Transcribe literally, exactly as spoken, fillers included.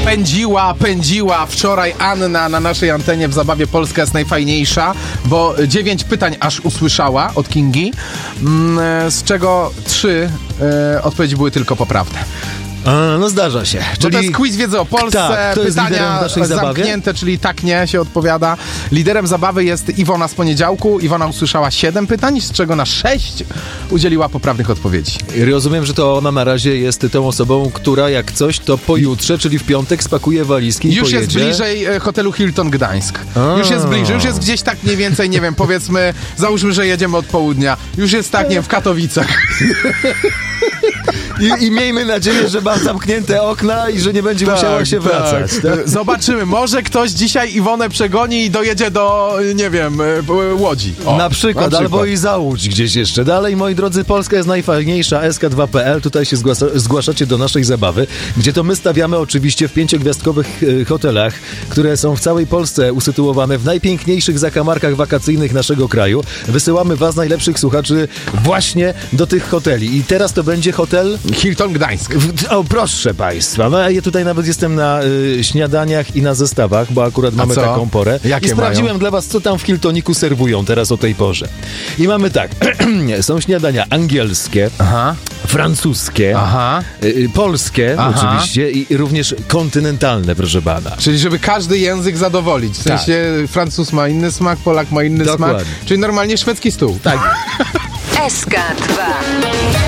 Pędziła, pędziła wczoraj Anna na naszej antenie w zabawie Polska jest najfajniejsza, bo dziewięć pytań aż usłyszała od Kingi, z czego trzy e, odpowiedzi były tylko poprawne. A, no zdarza się. Czyli... Czyli to jest quiz wiedzy o Polsce, tak, to jest pytania zamknięte, czyli tak, nie się odpowiada. Liderem zabawy jest Iwona z poniedziałku. Iwona usłyszała siedem pytań, z czego na sześć udzieliła poprawnych odpowiedzi. Rozumiem, że to ona na razie jest tą osobą, która jak coś, to pojutrze, czyli w piątek spakuje walizki i Już pojedzie. jest bliżej e, hotelu Hilton Gdańsk. A. Już jest bliżej, już jest gdzieś tak mniej więcej, nie wiem, powiedzmy, załóżmy, że jedziemy od południa. Już jest tak, nie wiem, w Katowicach. I, I miejmy nadzieję, że ma zamknięte okna i że nie będzie Tak, musiała się tak. wracać. Tak? Zobaczymy, może ktoś dzisiaj Iwonę przegoni i dojedzie do, nie wiem, e, Łodzi. O, na, przykład, na przykład, albo i Załódź gdzieś jeszcze. Dalej, moi drodzy, Polska jest najfajniejsza, S K dwa kropka P L. Tutaj się zgłasza, zgłaszacie do naszej zabawy, gdzie to my stawiamy oczywiście w pięciogwiazdkowych e, hotelach, które są w całej Polsce usytuowane w najpiękniejszych zakamarkach wakacyjnych naszego kraju. Wysyłamy was, najlepszych słuchaczy, właśnie do tych hoteli. I teraz to będzie hotel Hilton Gdańsk. O, proszę państwa, no ja tutaj nawet jestem na y, śniadaniach i na zestawach, bo akurat mamy co? taką porę. Jakie I sprawdziłem mają? dla was, co tam w Hiltoniku serwują teraz o tej porze. I mamy tak, są śniadania angielskie, Aha. francuskie, Aha. y, y, polskie Aha. oczywiście i również kontynentalne, proszę pana. Czyli żeby każdy język zadowolić. W Tak. sensie Francuz ma inny smak, Polak ma inny Dokładnie. smak. Czyli normalnie szwedzki stół. Tak. S K dwa.